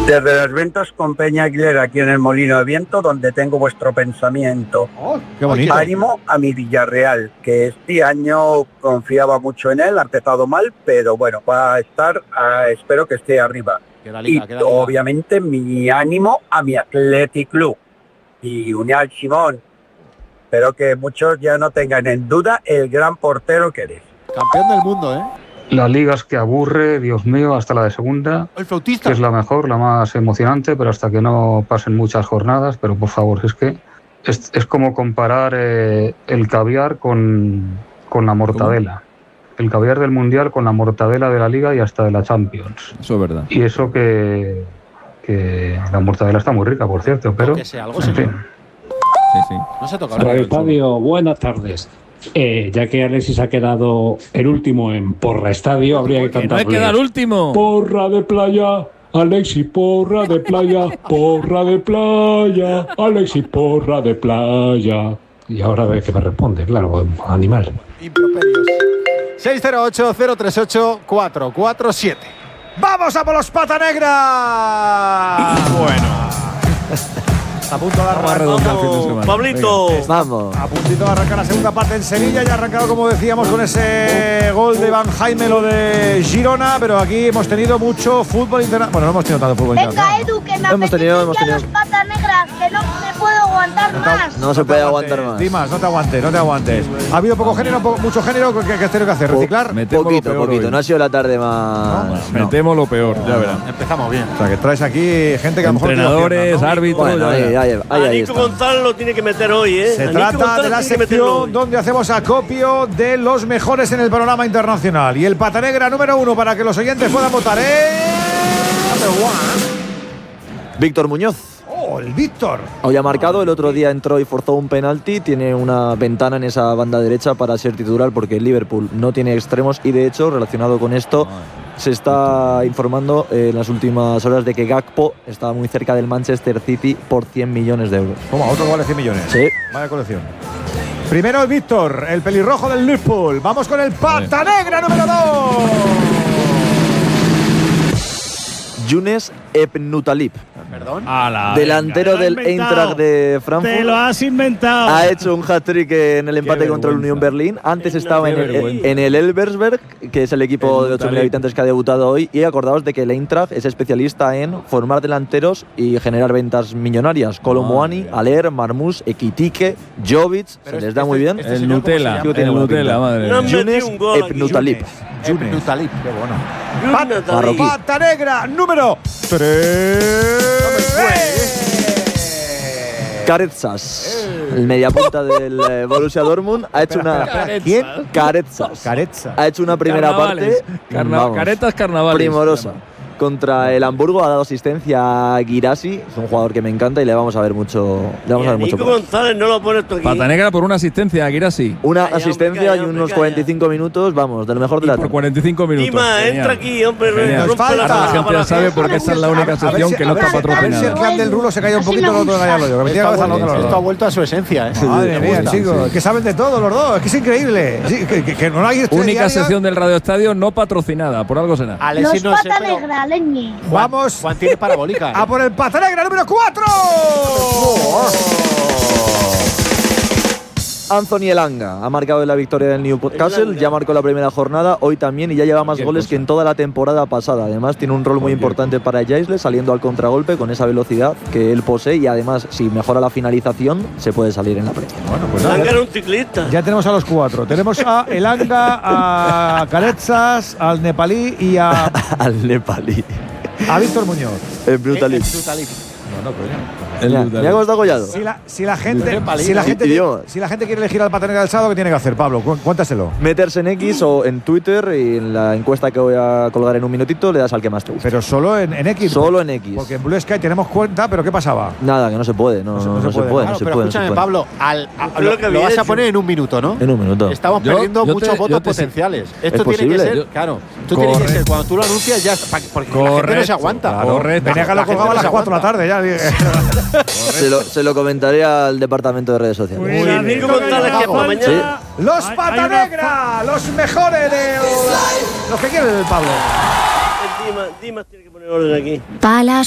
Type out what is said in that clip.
Desde los vientos con Peña Aguilera, aquí en el Molino de Viento, donde tengo vuestro pensamiento. Oh, qué bonito. Ánimo a mi Villarreal, que este año confiaba mucho en él, ha empezado mal, pero bueno, va a estar, espero que esté arriba. Y obviamente mi ánimo a mi Athletic Club y Unial Simón. Espero que muchos ya no tengan en duda el gran portero que eres. Campeón del mundo, ¿eh? La liga es que aburre, Dios mío, hasta la de segunda. El flautista. Que es la mejor, la más emocionante, pero hasta que no pasen muchas jornadas. Pero por favor, es que es como comparar el caviar con la mortadela. El caviar del Mundial con la mortadela de la Liga y hasta de la Champions. Eso es verdad. Y eso que la mortadela está muy rica, por cierto, pero Que sea algo, en fin. Sí. No se toca. Radio Estadio, buenas tardes. Ya que Alexis ha quedado el último en Porra Estadio, habría que cantarle. No hay que dar último. Porra de playa, Alexis, porra de playa, porra de playa, Alexis, porra de playa. Y ahora a ver qué me responde, claro, animal. Improperios. 608-038-447. ¡Vamos a por los Pata Negra! Bueno. A punto de arrancar. Pablito. Vamos. A puntito de arrancar la segunda parte en Sevilla. Ya ha arrancado, como decíamos, con ese gol de Van Jaime, lo de Girona. Pero aquí hemos tenido mucho fútbol internacional. Bueno, no hemos tenido tanto fútbol internacional. Venga, Edu, que me apetecen ya los Patas Negras, que no me puedo aguantar más. No se puede aguantar más. Dimas, no te aguantes. Ha habido poco género, mucho género. ¿Qué has tenido que hacer? ¿Reciclar? Poquito. No ha sido la tarde más. No. Metemos lo peor, ya verán. Empezamos bien. O sea, que traes aquí gente que a lo mejor. Entrenadores, árbitros. Bueno, A Nico González lo tiene que meter hoy, ¿eh? Se trata de la sección donde hacemos acopio de los mejores en el panorama internacional. Y el Pata Negra número 1 para que los oyentes puedan votar, Víctor Muñoz. ¡Oh, el Víctor! Hoy ha marcado, el otro día entró y forzó un penalti. Tiene una ventana en esa banda derecha para ser titular porque el Liverpool no tiene extremos. Y de hecho, relacionado con esto, se está informando en las últimas horas de que Gakpo está muy cerca del Manchester City por 100 millones de euros. ¿Cómo? ¿Otro que vale 100 millones? Sí. Vaya colección. Primero el Víctor, el pelirrojo del Liverpool. Vamos con el Pata Negra número 2. Younes Ebnutalib. Perdón. Delantero del Eintracht de Frankfurt. Te lo has inventado. Ha hecho un hat-trick en el empate contra el Unión Berlín. Antes estaba en el Elversberg, que es el equipo de 8.000 habitantes que ha debutado hoy. Y acordaos de que el Eintracht es especialista en formar delanteros y generar ventas millonarias. Kolomoani, Aller, Marmoush, Ekitike, Jovic. Se les da muy bien. El Nutella, madre mía. Younes Ebnutalib. Ebnutalib, qué bueno. Pata Negra número 3. Karetsas, el mediapunta del Borussia Dortmund, ha hecho ¿Quién? Karetsas. Carezza. Ha hecho una primera parte Caretas carnavales primorosa. Contra el Hamburgo ha dado asistencia a Guirassi, es un jugador que me encanta y le vamos a ver mucho. Nico González no lo pones tú aquí. Pata Negra por una asistencia, Guirassi. Una asistencia y unos 45 minutos, vamos, de lo mejor de la por 45 minutos. Dima, entra aquí, hombre. Nos falta. Ahora la gente ya sabe porque esa es la única sección que no está patrocinada. A ver si el clan del Rulo se calla un poquito, no tengo que callarlo yo. Esto ha vuelto a su esencia, ¿eh? Madre mía, chicos, es que saben de todo los dos, es que es increíble. Que no hay única sección del Radio Estadio no patrocinada, por algo será. Los Pata Negra, leñe. Vamos Juan tiene parabólica, ¿eh? a por el Pata Negra número 4. Anthony Elanga ha marcado la victoria del Newcastle, ya marcó la primera jornada, hoy también, y ya lleva más goles que en toda la temporada pasada. Además tiene un rol muy importante para Jaisle, saliendo al contragolpe con esa velocidad que él posee, y además si mejora la finalización se puede salir en la Premier. Bueno, pues Elanga era un ciclista. ya tenemos a los 4. Tenemos a Elanga, a Karetsas, al nepalí y a Víctor Muñoz. El Brutalist. No, coño. Mira cómo está gollado. Si la gente quiere elegir al Pata Negra del sábado, ¿qué tiene que hacer, Pablo? Cuéntaselo. Meterse en X o en Twitter, y en la encuesta que voy a colgar en un minutito le das al que más te guste. Pero solo en X. Solo en X. Porque en Blue Sky tenemos cuenta, pero ¿qué pasaba? Nada, que no se puede. No se puede. Pero escúchame, Pablo, lo vas a poner en un minuto, ¿no? En un minuto. Estamos perdiendo muchos votos potenciales. Esto tiene que ser, claro. Tú tienes que ser, cuando tú lo anuncias ya, porque la gente no se aguanta. Venegas lo colgaba a las 4 de la tarde ya. Se lo comentaré al departamento de redes sociales. Nico González, que por mañana. Sí. Los Pata Negra, los mejores de los que quiere el Pablo. Dimas tiene que poner orden aquí. Palas